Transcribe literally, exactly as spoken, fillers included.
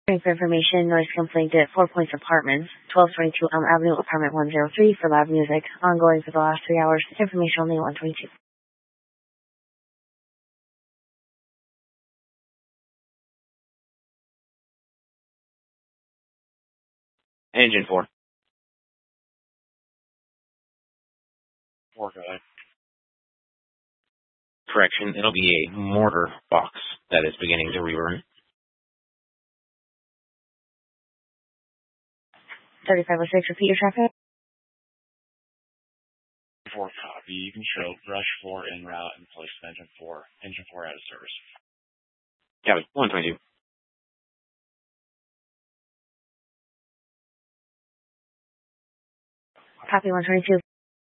For information, noise complaint at Four Points Apartments, twelve twenty-two Elm Avenue, apartment one oh three for loud music, ongoing for the last three hours. Information only one twenty-two. Engine four. Four, go ahead. Correction, it'll be a mortar box that is beginning to reburn. thirty-five oh six, repeat your traffic. Four, copy. You can show brush four en route and place engine four. Engine four out of service. Copy, one twenty-two. Copy, one twenty-two.